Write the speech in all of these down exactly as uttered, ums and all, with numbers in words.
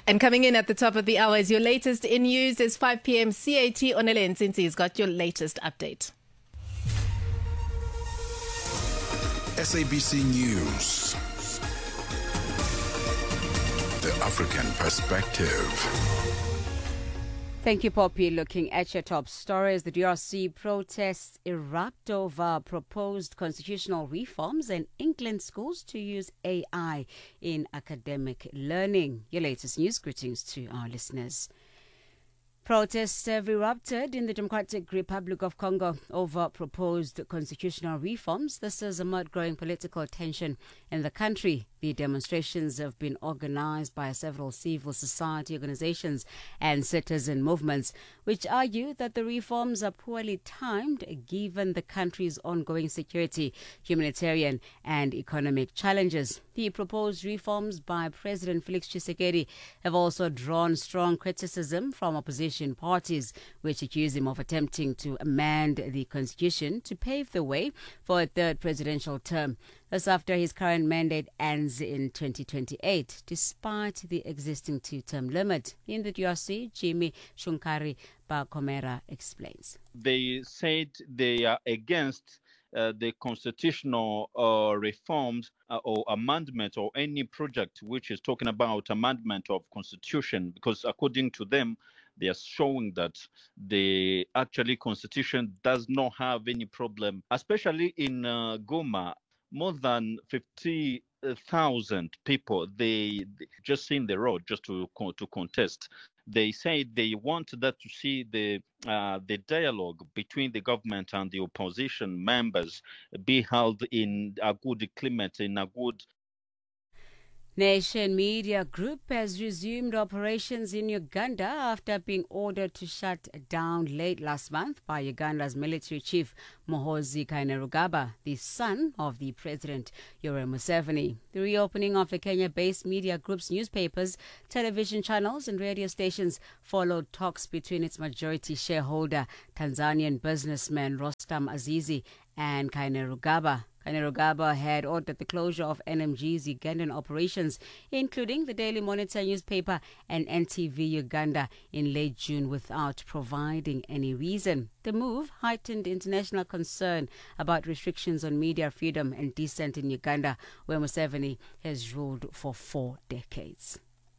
And coming in at the top of the hour is your latest in news. It's five p.m. C A T. Onele Nsinsi's got your latest update. S A B C News. The African Perspective. Thank you, Poppy. Looking at your top stories, the D R C protests erupt over proposed constitutional reforms and England schools to use A I in academic learning. Your latest news greetings to our listeners. Protests have erupted in the Democratic Republic of Congo over proposed constitutional reforms. This is amid growing political tension in the country. The demonstrations have been organized by several civil society organizations and citizen movements, which argue that the reforms are poorly timed given the country's ongoing security, humanitarian and economic challenges. The proposed reforms by President Felix Tshisekedi have also drawn strong criticism from opposition parties, which accuse him of attempting to amend the constitution to pave the way for a third presidential term. This after his current mandate ends in twenty twenty-eight, despite the existing two-term limit. In the D R C, Jimmy Shunkari Bakomera explains. They said they are against uh, the constitutional uh, reforms uh, or amendment or any project which is talking about amendment of constitution, because according to them, they are showing that the actually constitution does not have any problem, especially in uh, Goma. More than fifty thousand people, they, they just in the road just to to contest. They say they want that to see the uh, the dialogue between the government and the opposition members be held in a good climate, in a good. Nation Media Group has resumed operations in Uganda after being ordered to shut down late last month by Uganda's military chief Muhoozi Kainerugaba, the son of the president Yoweri Museveni. The reopening of the Kenya-based media group's newspapers, television channels and radio stations followed talks between its majority shareholder, Tanzanian businessman Rostam Azizi, and Kainerugaba. Kainerugaba had ordered the closure of N M G's Ugandan operations, including the Daily Monitor newspaper and N T V Uganda, in late June without providing any reason. The move heightened international concern about restrictions on media freedom and dissent in Uganda, where Museveni has ruled for four decades.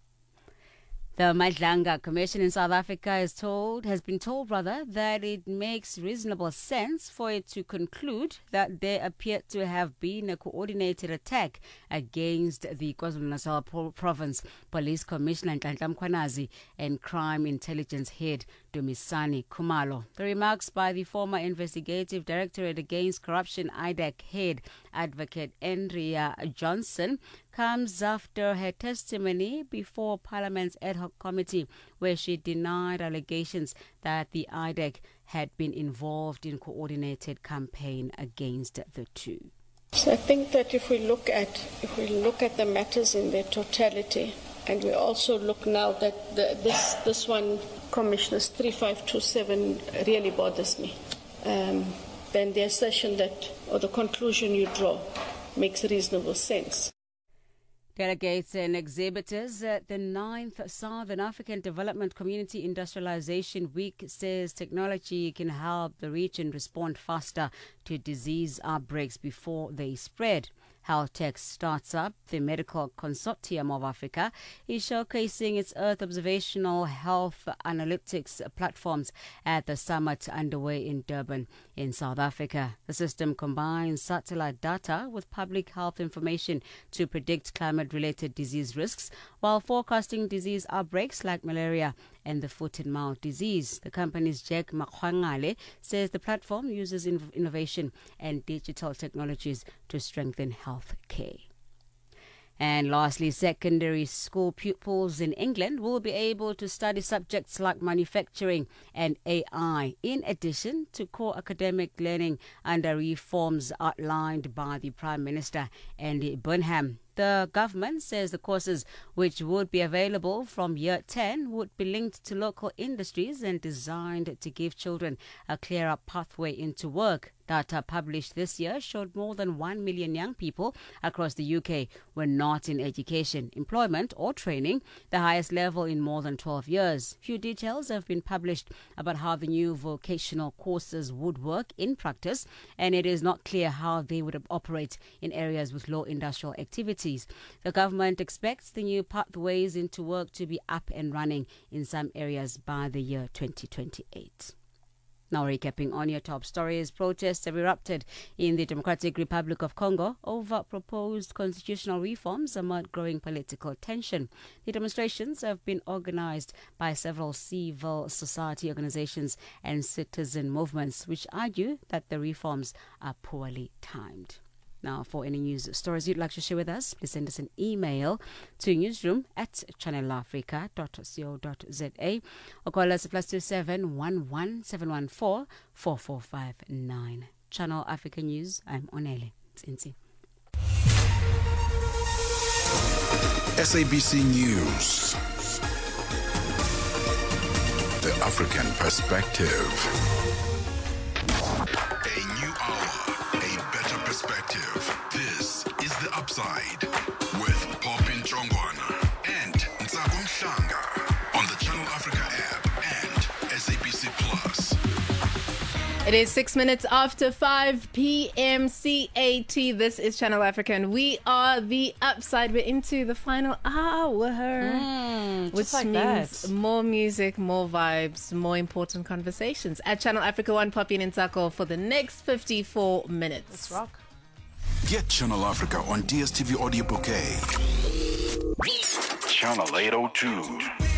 The Madlanga Commission in South Africa is told, has been told rather, that it makes reasonable sense for it to conclude that there appeared to have been a coordinated attack against the KwaZulu-Natal Pro- Province Police Commissioner Nhlanhla Mkhwanazi and Crime Intelligence Head Dumisani Khumalo. The remarks by the former Investigative Directorate Against Corruption I D A C head Advocate Andrea Johnson comes after her testimony before Parliament's ad hoc committee, where she denied allegations that the I D A C had been involved in coordinated campaign against the two. So I think that if we look at if we look at the matters in their totality, and we also look now that the, this this one, Commissioner's three five two seven, really bothers me, um, then the assertion that, or the conclusion you draw, makes reasonable sense. Delegates and exhibitors at the ninth Southern African Development Community Industrialization Week says technology can help the region respond faster to disease outbreaks before they spread. HealthTech startup, the Medical Consortium of Africa, is showcasing its Earth observational health analytics platforms at the summit underway in Durban in South Africa. The system combines satellite data with public health information to predict climate-related disease risks while forecasting disease outbreaks like malaria and the foot and mouth disease. The company's Jack Makhwangale says the platform uses in- innovation and digital technologies to strengthen health care. And lastly, secondary school pupils in England will be able to study subjects like manufacturing and A I, in addition to core academic learning under reforms outlined by the Prime Minister, Andy Burnham. The government says the courses which would be available from year ten would be linked to local industries and designed to give children a clearer pathway into work. Data published this year showed more than one million young people across the U K were not in education, employment or training, the highest level in more than twelve years. Few details have been published about how the new vocational courses would work in practice, and it is not clear how they would operate in areas with low industrial activities. The government expects the new pathways into work to be up and running in some areas by the year twenty twenty-eight. Now recapping on your top stories, protests have erupted in the Democratic Republic of Congo over proposed constitutional reforms amid growing political tension. The demonstrations have been organized by several civil society organizations and citizen movements, which argue that the reforms are poorly timed. Now, for any news stories you'd like to share with us, please send us an email to newsroom at channel africa dot co dot za or call us plus two seven one one seven one four four four five nine. Channel Africa News, I'm Onele Tsinzi. S A B C News. The African Perspective. A new hour, a better perspective. This is The Upside with Popin Chongwana and Ntsako Mhlanga on the Channel Africa app and S A B C Plus. It is six minutes after five p.m. C A T. This is Channel Africa, and we are The Upside. We're into the final hour, Mm, which like means that. more music, more vibes, more important conversations. At Channel Africa One, Poppy and Ntsako for the next fifty-four minutes. Let's rock. Get Channel Africa on D S T V Audio Bouquet. Channel eight oh two.